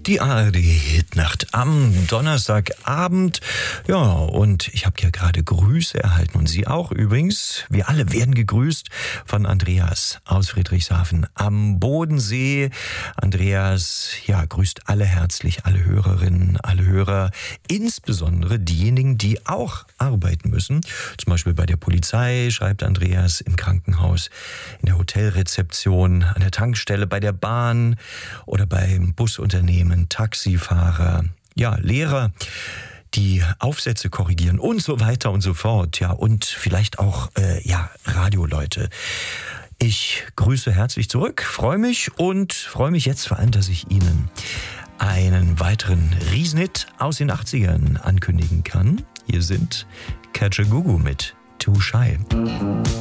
Die ARD-Hitnacht am Donnerstagabend. Ja, und ich habe ja gerade Grüße erhalten und Sie auch übrigens. Wir alle werden gegrüßt von Andreas aus Friedrichshafen am Bodensee. Andreas, ja, grüßt alle herzlich, alle Hörerinnen, alle Hörer, insbesondere diejenigen, die auch arbeiten müssen. Zum Beispiel bei der Polizei, schreibt Andreas, im Krankenhaus, in der Hotelrezeption, an der Tankstelle, bei der Bahn oder beim Busunternehmen, Taxifahrer, ja, Lehrer, die Aufsätze korrigieren und so weiter und so fort. Ja, und vielleicht auch, Radioleute. Ich grüße herzlich zurück, freue mich jetzt vor allem, dass ich Ihnen einen weiteren Riesenhit aus den 80ern ankündigen kann. Hier sind Kajagoogoo mit Too Shy.